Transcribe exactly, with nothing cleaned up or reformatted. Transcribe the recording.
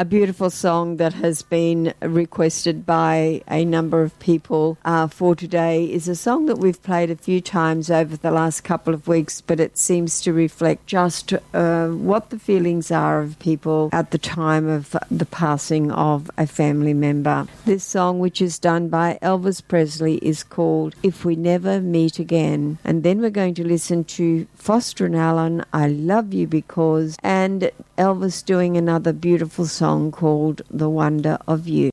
a beautiful song that has been requested by a number of people uh, for today is a song that we've played a few times over the last couple of weeks, but it seems to reflect just uh, what the feelings are of people at the time of the passing of a family member. This song, which is done by Elvis Presley, is called If We Never Meet Again. And then we're going to listen to Foster and Allen, I Love You Because, and Elvis doing another beautiful song called The Wonder of You.